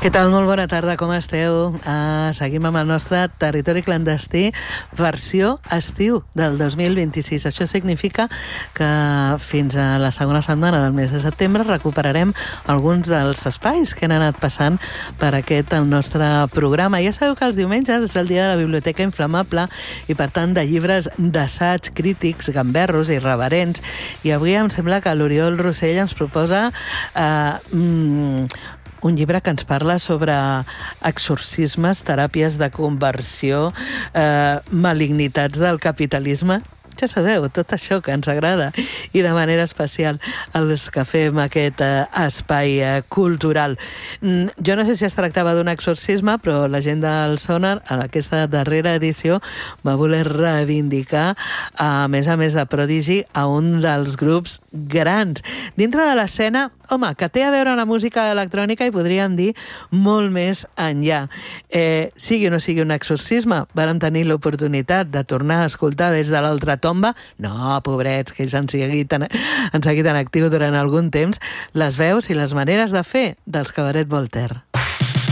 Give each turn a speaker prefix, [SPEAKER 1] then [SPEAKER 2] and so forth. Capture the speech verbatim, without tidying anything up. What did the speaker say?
[SPEAKER 1] Què tal? Molt bona tarda, com esteu? Uh, seguim amb el nostre territori clandestí, versió estiu del dos mil vint-i-sis. Això significa que fins a la segona setmana del mes de setembre recuperarem alguns dels espais que han anat passant per aquest el nostre programa. Ja sabeu que els diumenges és el dia de la Biblioteca Inflamable i, per tant, de llibres d'assaig crítics, gamberros i reverents. I avui em sembla que l'Oriol Rossell ens proposa uh, mm, un llibre que ens parla sobre exorcismes, teràpies de conversió, eh, malignitats del capitalisme. Ja sabeu, tot això que ens agrada i de manera especial els que fem aquest eh, espai eh, cultural. Mm, jo no sé si es tractava d'un exorcisme, però la gent del Sonar, en aquesta darrera edició, va voler reivindicar, a més a més de prodigi, a un dels grups grans. Dintre de l'escena, home, que té a veure amb la música electrònica i podríem dir molt més enllà. Eh, sigui o no sigui un exorcisme, vàrem tenir l'oportunitat de tornar a escoltar des de l'altra tomba, no, pobrets, que ells han seguit, en, han seguit en actiu durant algun temps, les veus i les maneres de fer dels Cabaret Voltaire.